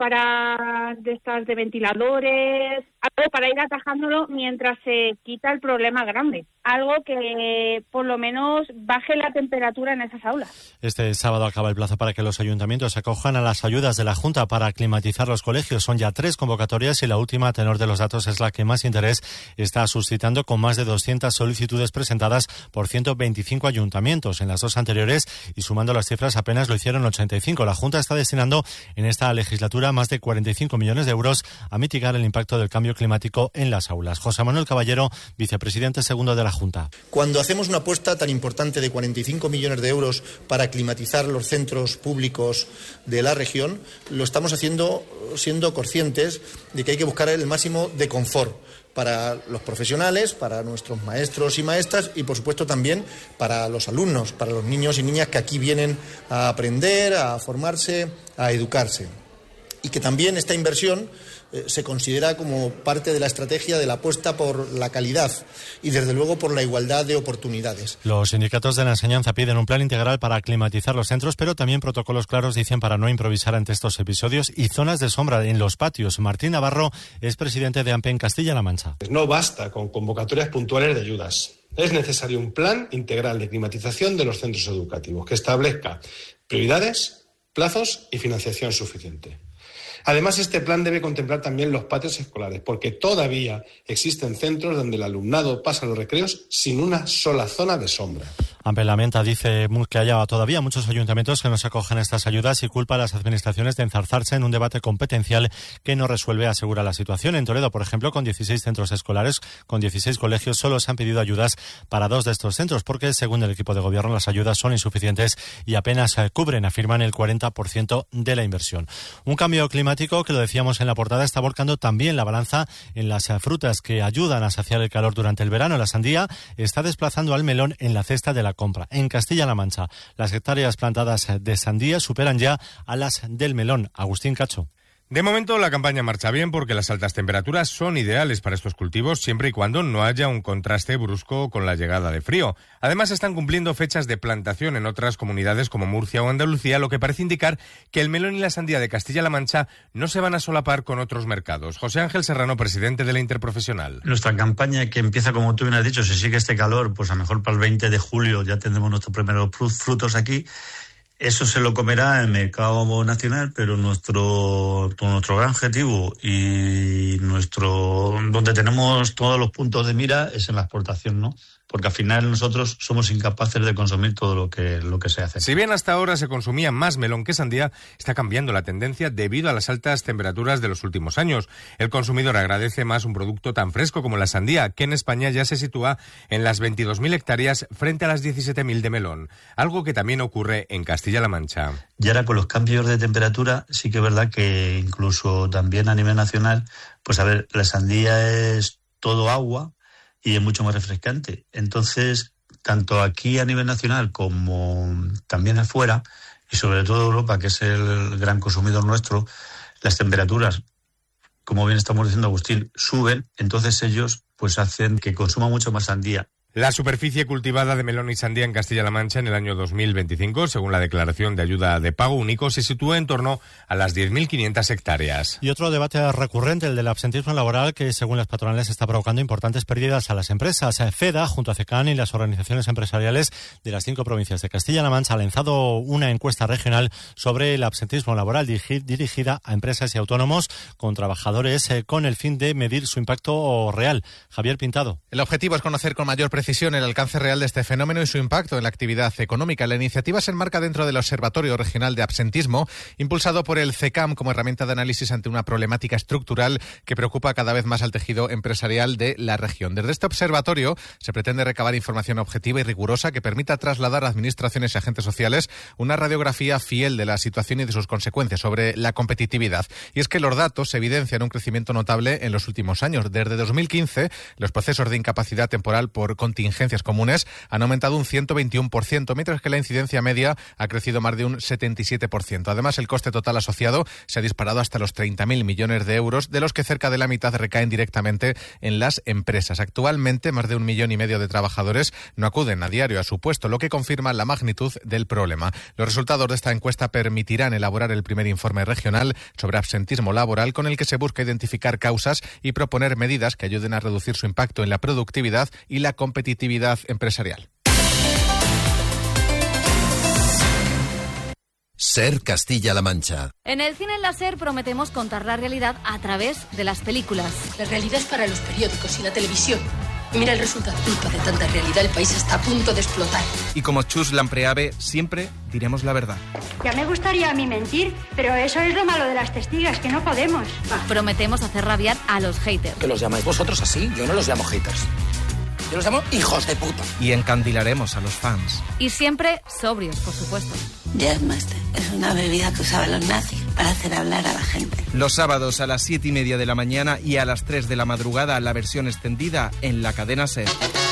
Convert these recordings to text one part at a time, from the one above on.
de estas de ventiladores, algo para ir atajándolo mientras se quita el problema grande. Algo que por lo menos baje la temperatura en esas aulas. Este sábado acaba el plazo para que los ayuntamientos acojan a las ayudas de la Junta para climatizar los colegios. Son ya 3 convocatorias y la última, a tenor de los datos, es la que más interés está suscitando, con más de 200 solicitudes presentadas por 125 ayuntamientos. En las 2 anteriores, y sumando las cifras, apenas lo hicieron 85. La Junta está destinando en esta legislatura más de 45 millones de euros a mitigar el impacto del cambio climático en las aulas. José Manuel Caballero, vicepresidente segundo de la Junta. Cuando hacemos una apuesta tan importante de 45 millones de euros para climatizar los centros públicos de la región, lo estamos haciendo siendo conscientes de que hay que buscar el máximo de confort para los profesionales, para nuestros maestros y maestras y, por supuesto, también para los alumnos, para los niños y niñas que aquí vienen a aprender, a formarse, a educarse. Y que también esta inversión se considera como parte de la estrategia de la apuesta por la calidad y, desde luego, por la igualdad de oportunidades. Los sindicatos de la enseñanza piden un plan integral para climatizar los centros, pero también protocolos claros, dicen, para no improvisar ante estos episodios, y zonas de sombra en los patios. Martín Navarro es presidente de AMPE en Castilla-La Mancha. No basta con convocatorias puntuales de ayudas. Es necesario un plan integral de climatización de los centros educativos que establezca prioridades, plazos y financiación suficiente. Además, este plan debe contemplar también los patios escolares, porque todavía existen centros donde el alumnado pasa los recreos sin una sola zona de sombra. AMPE lamenta, dice, que haya todavía muchos ayuntamientos que no se acogen a estas ayudas y culpa a las administraciones de enzarzarse en un debate competencial que no resuelve, asegura la situación. En Toledo, por ejemplo, con 16 centros escolares, con 16 colegios, solo se han pedido ayudas para 2 de estos centros, porque, según el equipo de gobierno, las ayudas son insuficientes y apenas cubren, afirman, el 40% de la inversión. Un cambio climático que, lo decíamos en la portada, está volcando también la balanza en las frutas que ayudan a saciar el calor durante el verano. La sandía está desplazando al melón en la cesta de la compra. En Castilla-La Mancha, las hectáreas plantadas de sandía superan ya a las del melón. Agustín Cacho. De momento la campaña marcha bien porque las altas temperaturas son ideales para estos cultivos siempre y cuando no haya un contraste brusco con la llegada de frío. Además, están cumpliendo fechas de plantación en otras comunidades como Murcia o Andalucía, lo que parece indicar que el melón y la sandía de Castilla-La Mancha no se van a solapar con otros mercados. José Ángel Serrano, presidente de la Interprofesional. Nuestra campaña, que empieza, como tú bien has dicho, si sigue este calor, pues a lo mejor para el 20 de julio ya tendremos nuestros primeros frutos aquí. Eso se lo comerá el mercado nacional, pero nuestro gran objetivo y donde tenemos todos los puntos de mira es en la exportación, ¿no? Porque al final nosotros somos incapaces de consumir todo lo que se hace. Si bien hasta ahora se consumía más melón que sandía, está cambiando la tendencia debido a las altas temperaturas de los últimos años. El consumidor agradece más un producto tan fresco como la sandía, que en España ya se sitúa en las 22.000 hectáreas frente a las 17.000 de melón, algo que también ocurre en Castilla-La Mancha. Y ahora, con los cambios de temperatura, sí que es verdad que incluso también a nivel nacional, pues a ver, la sandía es todo agua y es mucho más refrescante. Entonces, tanto aquí a nivel nacional como también afuera, y sobre todo Europa, que es el gran consumidor nuestro, las temperaturas, como bien estamos diciendo, Agustín, suben. Entonces ellos pues hacen que consuma mucho más sandía. La superficie cultivada de melón y sandía en Castilla-La Mancha en el año 2025, según la declaración de ayuda de pago único, se sitúa en torno a las 10.500 hectáreas. Y otro debate recurrente, el del absentismo laboral, que según las patronales está provocando importantes pérdidas a las empresas. FEDA, junto a CECAN y las organizaciones empresariales de las 5 provincias de Castilla-La Mancha, ha lanzado una encuesta regional sobre el absentismo laboral dirigida a empresas y autónomos con trabajadores con el fin de medir su impacto real. Javier Pintado. El objetivo es conocer con mayor precisión el alcance real de este fenómeno y su impacto en la actividad económica. La iniciativa se enmarca dentro del Observatorio Regional de Absentismo, impulsado por el CECAM como herramienta de análisis ante una problemática estructural que preocupa cada vez más al tejido empresarial de la región. Desde este observatorio se pretende recabar información objetiva y rigurosa que permita trasladar a administraciones y agentes sociales una radiografía fiel de la situación y de sus consecuencias sobre la competitividad. Y es que los datos evidencian un crecimiento notable en los últimos años. Desde 2015, los procesos de incapacidad temporal por contingencias comunes han aumentado un 121%, mientras que la incidencia media ha crecido más de un 77%. Además, el coste total asociado se ha disparado hasta los 30.000 millones de euros, de los que cerca de la mitad recaen directamente en las empresas. Actualmente, más de 1,5 millones de trabajadores no acuden a diario a su puesto, lo que confirma la magnitud del problema. Los resultados de esta encuesta permitirán elaborar el primer informe regional sobre absentismo laboral, con el que se busca identificar causas y proponer medidas que ayuden a reducir su impacto en la productividad y la competitividad empresarial. SER Castilla-La Mancha. En el cine en la SER prometemos contar la realidad a través de las películas. La realidad es para los periódicos y la televisión. Mira el resultado. Culpa de tanta realidad, el país está a punto de explotar. Y como Chus Lampreave, siempre diremos la verdad. Ya me gustaría a mí mentir, pero eso es lo malo de las testigas, que no podemos. Prometemos hacer rabiar a los haters. ¿Que los llamáis vosotros así? Yo no los llamo haters. Yo los llamo hijos de puta. Y encandilaremos a los fans. Y siempre sobrios, por supuesto. Jazzmaster es una bebida que usaban los nazis para hacer hablar a la gente. Los sábados a las 7:30 de la mañana y a las 3 de la madrugada, la versión extendida en la cadena SER.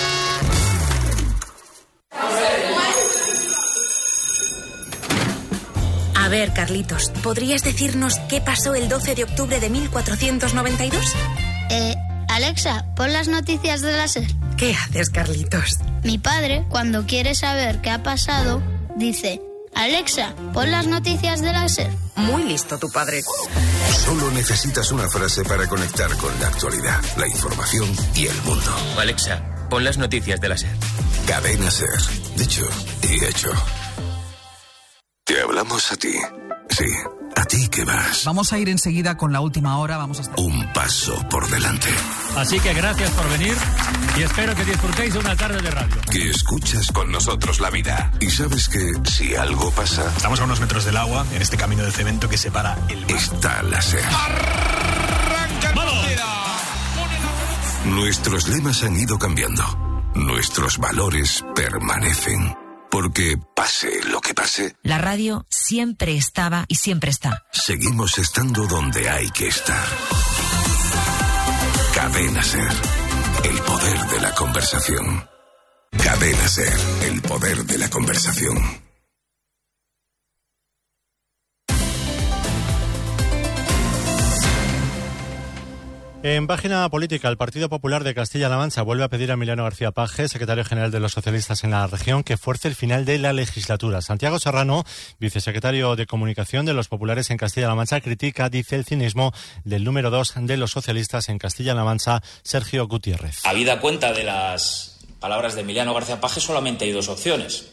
A ver, Carlitos, ¿podrías decirnos qué pasó el 12 de octubre de 1492? Alexa, pon las noticias de la SER. ¿Qué haces, Carlitos? Mi padre, cuando quiere saber qué ha pasado, dice: Alexa, pon las noticias de la SER. Muy listo tu padre. Solo necesitas una frase para conectar con la actualidad, la información y el mundo. Alexa, pon las noticias de la SER. Cadena SER. Dicho y hecho. Te hablamos a ti. Sí, a ti que vas. Vamos a ir enseguida con la última hora. Vamos a estar un paso por delante. Así que gracias por venir y espero que disfrutéis de una tarde de radio. Que escuchas con nosotros la vida. Y sabes que si algo pasa... Estamos a unos metros del agua, en este camino de cemento que separa el mar. Está la SER. ¡Vamos! Nuestros lemas han ido cambiando. Nuestros valores permanecen. Porque pase lo que pase, la radio siempre estaba y siempre está. Seguimos estando donde hay que estar. Cadena SER, el poder de la conversación. Cadena SER, el poder de la conversación. En página política, el Partido Popular de Castilla-La Mancha vuelve a pedir a Emiliano García Paje, secretario general de los socialistas en la región, que fuerce el final de la legislatura. Santiago Serrano, vicesecretario de Comunicación de los populares en Castilla-La Mancha, critica, dice, el cinismo del número 2 de los socialistas en Castilla-La Mancha, Sergio Gutiérrez. Habida cuenta de las palabras de Emiliano García Paje, solamente hay dos opciones.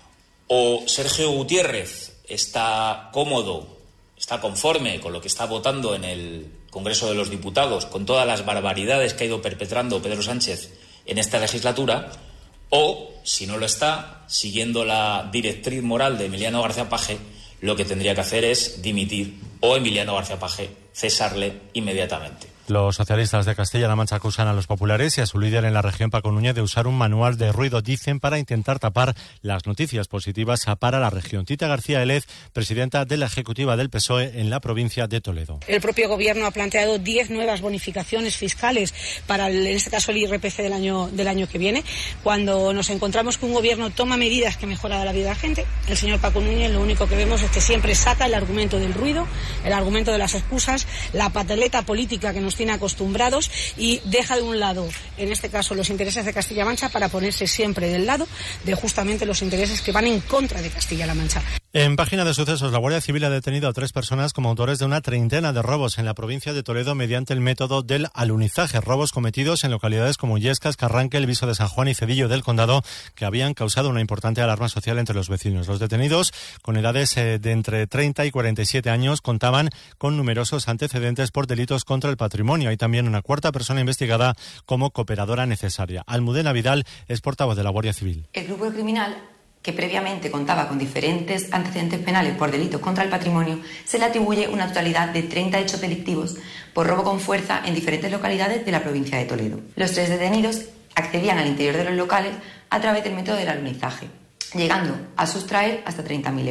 O Sergio Gutiérrez está cómodo, está conforme con lo que está votando en el Congreso de los Diputados, con todas las barbaridades que ha ido perpetrando Pedro Sánchez en esta legislatura, o, si no lo está, siguiendo la directriz moral de Emiliano García Paje, lo que tendría que hacer es dimitir o Emiliano García Paje cesarle inmediatamente. Los socialistas de Castilla-La Mancha acusan a los populares y a su líder en la región, Paco Núñez, de usar un manual de ruido, dicen, para intentar tapar las noticias positivas para la región. Tita García Elez, presidenta de la Ejecutiva del PSOE en la provincia de Toledo. El propio Gobierno ha planteado 10 nuevas bonificaciones fiscales para, en este caso, el IRPF del año que viene. Cuando nos encontramos que un Gobierno toma medidas que mejoran la vida de la gente, el señor Paco Núñez lo único que vemos es que siempre saca el argumento del ruido, el argumento de las excusas, la pataleta política que nos tiene acostumbrados y deja de un lado, en este caso, los intereses de Castilla-La Mancha para ponerse siempre del lado de justamente los intereses que van en contra de Castilla-La Mancha. En página de sucesos, la Guardia Civil ha detenido a 3 personas como autores de una treintena de robos en la provincia de Toledo mediante el método del alunizaje. Robos cometidos en localidades como Illescas, Carranque, El Viso de San Juan y Cedillo del Condado, que habían causado una importante alarma social entre los vecinos. Los detenidos, con edades de entre 30 y 47 años, contaban con numerosos antecedentes por delitos contra el patrimonio. Hay también una cuarta persona investigada como cooperadora necesaria. Almudena Vidal es portavoz de la Guardia Civil. El grupo criminal, que previamente contaba con diferentes antecedentes penales por delitos contra el patrimonio, se le atribuye una totalidad de 30 hechos delictivos por robo con fuerza en diferentes localidades de la provincia de Toledo. Los 3 detenidos accedían al interior de los locales a través del método del alunizaje, llegando a sustraer hasta 30.000 euros.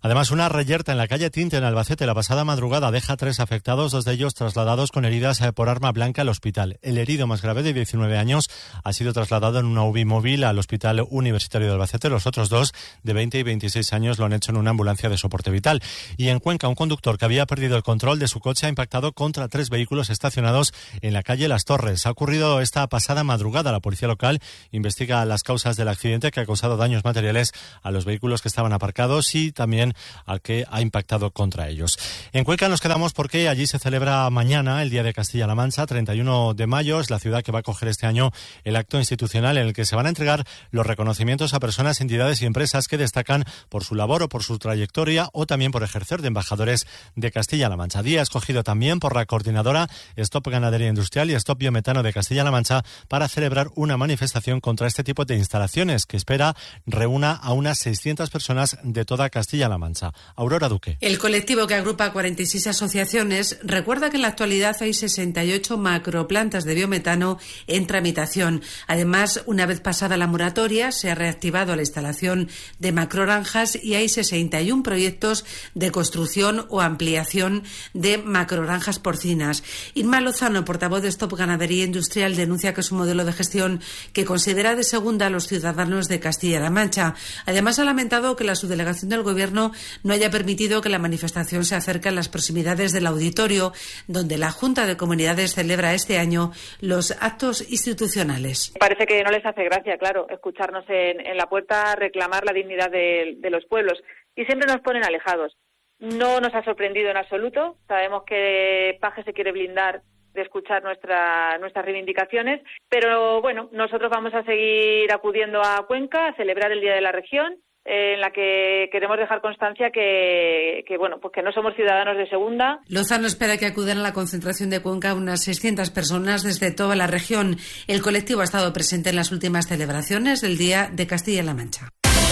Además, una reyerta en la calle Tinte, en Albacete, la pasada madrugada deja 3 afectados, 2 de ellos trasladados con heridas por arma blanca al hospital. El herido más grave, de 19 años, ha sido trasladado en una UBI móvil al Hospital Universitario de Albacete. Los otros 2, de 20 y 26 años, lo han hecho en una ambulancia de soporte vital. Y en Cuenca, un conductor que había perdido el control de su coche ha impactado contra 3 vehículos estacionados en la calle Las Torres. Ha ocurrido esta pasada madrugada. La policía local investiga las causas del accidente, que ha causado daños materiales a los vehículos que estaban aparcados y también al que ha impactado contra ellos. En Cuenca nos quedamos porque allí se celebra mañana el Día de Castilla-La Mancha, 31 de mayo. Es la ciudad que va a acoger este año el acto institucional en el que se van a entregar los reconocimientos a personas, entidades y empresas que destacan por su labor o por su trayectoria o también por ejercer de embajadores de Castilla-La Mancha. Día escogido también por la coordinadora Stop Ganadería Industrial y Stop Biometano de Castilla-La Mancha para celebrar una manifestación contra este tipo de instalaciones que espera reúna a unas 600 personas de toda Castilla-La Mancha. Aurora Duque. El colectivo, que agrupa 46 asociaciones, recuerda que en la actualidad hay 68 macroplantas de biometano en tramitación. Además, una vez pasada la moratoria, se ha reactivado la instalación de macrogranjas y hay 61 proyectos de construcción o ampliación de macrogranjas porcinas. Irma Lozano, portavoz de Stop Ganadería Industrial, denuncia que es un modelo de gestión que considera de segunda a los ciudadanos de Castilla-La Mancha. Además, ha lamentado que la subdelegación del Gobierno no haya permitido que la manifestación se acerque a las proximidades del auditorio, donde la Junta de Comunidades celebra este año los actos institucionales. Parece que no les hace gracia, claro, escucharnos en la puerta reclamar la dignidad de los pueblos y siempre nos ponen alejados. No nos ha sorprendido en absoluto. Sabemos que Paje se quiere blindar de escuchar nuestras reivindicaciones, pero bueno, nosotros vamos a seguir acudiendo a Cuenca a celebrar el Día de la Región, en la que queremos dejar constancia que bueno, pues que no somos ciudadanos de segunda. Lozano espera que acudan a la concentración de Cuenca unas 600 personas desde toda la región. El colectivo ha estado presente en las últimas celebraciones del Día de Castilla-La Mancha.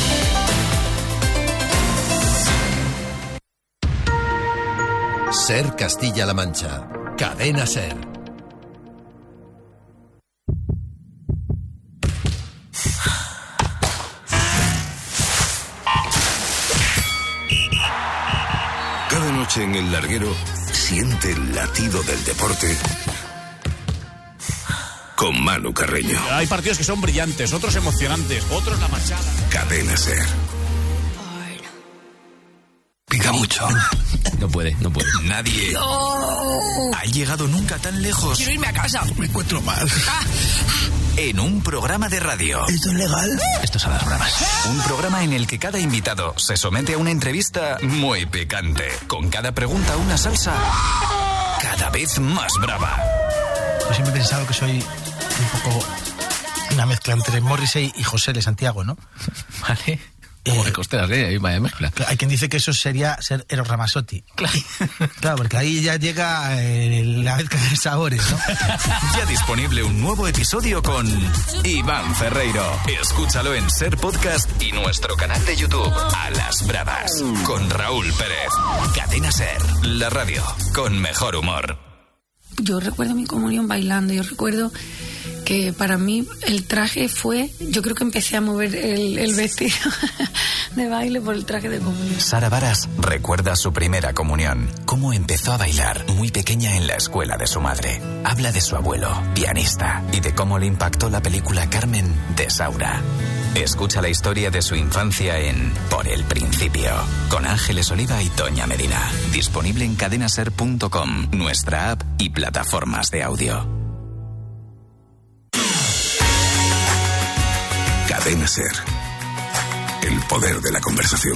Ser Castilla-La Mancha. Cadena Ser. Cada noche en el larguero siente el latido del deporte con Manu Carreño. Hay partidos que son brillantes, otros emocionantes, otros la machada. Cadena Ser. Pica mucho. No puede. Nadie ha llegado nunca tan lejos. Quiero irme a casa. Me encuentro mal. En un programa de radio. ¿Esto es legal? Esto son las bromas. Un programa en el que cada invitado se somete a una entrevista muy picante. Con cada pregunta una salsa cada vez más brava. Yo siempre he pensado que soy un poco una mezcla entre Morrissey y José de Santiago, ¿no? Vale. Como de costeras, hay vaya mezcla. Hay quien dice que eso sería ser Eros Ramazzotti. Claro, porque ahí ya llega la mezcla de sabores, ¿no? Ya disponible un nuevo episodio con Iván Ferreiro. Escúchalo en Ser Podcast y nuestro canal de YouTube, A las Bravas, con Raúl Pérez. Cadena Ser, la radio con mejor humor. Yo recuerdo mi comunión bailando, yo recuerdo que para mí el traje fue, yo creo que empecé a mover el vestido de baile por el traje de comunión. Sara Varas recuerda su primera comunión, cómo empezó a bailar muy pequeña en la escuela de su madre. Habla de su abuelo, pianista, y de cómo le impactó la película Carmen de Saura. Escucha la historia de su infancia en Por el Principio, con Ángeles Oliva y Toña Medina. Disponible en cadenaser.com, nuestra app y plataformas de audio. Cadena Ser. El poder de la conversación.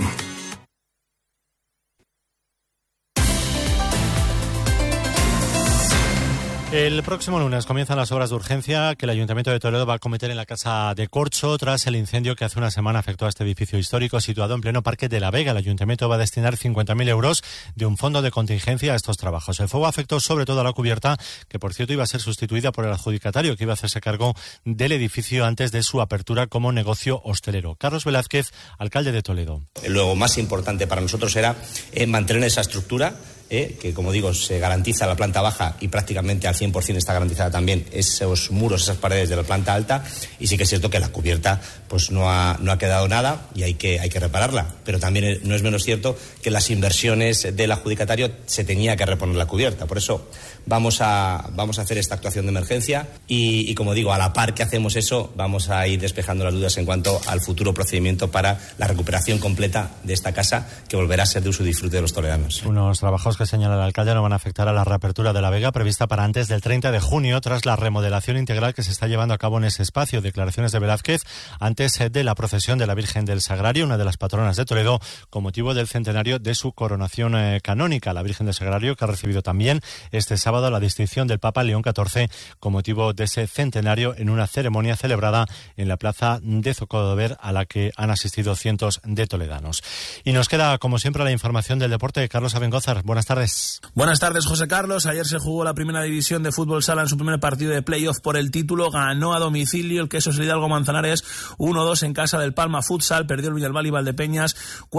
El próximo lunes comienzan las obras de urgencia que el Ayuntamiento de Toledo va a acometer en la Casa de Corcho tras el incendio que hace una semana afectó a este edificio histórico situado en pleno Parque de la Vega. El Ayuntamiento va a destinar 50.000 euros de un fondo de contingencia a estos trabajos. El fuego afectó sobre todo a la cubierta, que por cierto iba a ser sustituida por el adjudicatario que iba a hacerse cargo del edificio antes de su apertura como negocio hostelero. Carlos Velázquez, alcalde de Toledo. Lo más importante para nosotros era mantener esa estructura que como digo se garantiza la planta baja y prácticamente al 100% está garantizada también esos muros, esas paredes de la planta alta, y sí que es cierto que la cubierta pues no ha quedado nada y hay que repararla, pero también no es menos cierto que las inversiones del adjudicatario se tenía que reponer la cubierta. Por eso vamos a hacer esta actuación de emergencia y como digo, a la par que hacemos eso, vamos a ir despejando las dudas en cuanto al futuro procedimiento para la recuperación completa de esta casa, que volverá a ser de uso y disfrute de los toledanos. Unos trabajos que señala el alcalde no van a afectar a la reapertura de la Vega, prevista para antes del 30 de junio, tras la remodelación integral que se está llevando a cabo en ese espacio. Declaraciones de Velázquez antes de la procesión de la Virgen del Sagrario, una de las patronas de Toledo, con motivo del centenario de su coronación canónica. La Virgen del Sagrario, que ha recibido también este sábado la distinción del Papa León XIV con motivo de ese centenario, en una ceremonia celebrada en la plaza de Zocodover, a la que han asistido cientos de toledanos. Y nos queda, como siempre, la información del deporte. Carlos Abengózar, buenas tardes. Buenas tardes, José Carlos. Ayer se jugó la primera división de fútbol sala en su primer partido de playoff por el título. Ganó a domicilio el Quesos Hidalgo Manzanares 1-2 en casa del Palma Futsal. Perdió el Villalbal y Valdepeñas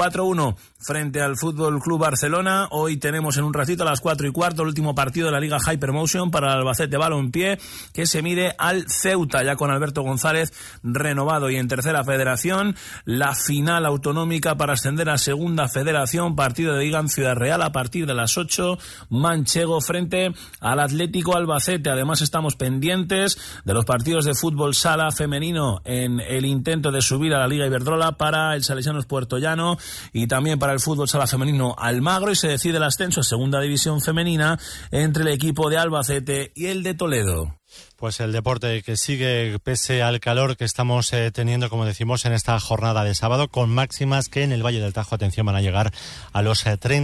4-1 frente al Fútbol Club Barcelona. Hoy tenemos en un ratito a las 4:15 el último partido de la Liga Hypermotion para el Albacete Balompié, que se mide al Ceuta, ya con Alberto González renovado. Y en tercera federación, la final autonómica para ascender a segunda federación, partido de Liga en Ciudad Real a partir de las 8, Manchego frente al Atlético Albacete. Además estamos pendientes de los partidos de fútbol sala femenino en el intento de subir a la Liga Iberdrola para el Salesianos Puerto Llano y también para el fútbol sala femenino Almagro, y se decide el ascenso a segunda división femenina entre el equipo de Albacete y el de Toledo. Pues el deporte que sigue pese al calor que estamos teniendo, como decimos, en esta jornada de sábado, con máximas que en el Valle del Tajo, atención, van a llegar a los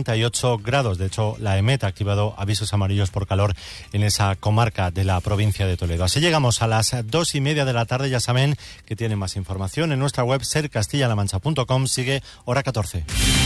38 grados. De hecho, la EMET ha activado avisos amarillos por calor en esa comarca de la provincia de Toledo. Así llegamos a las 2:30 de la tarde. Ya saben que tienen más información en nuestra web sercastillalamancha.com. Sigue Hora 14.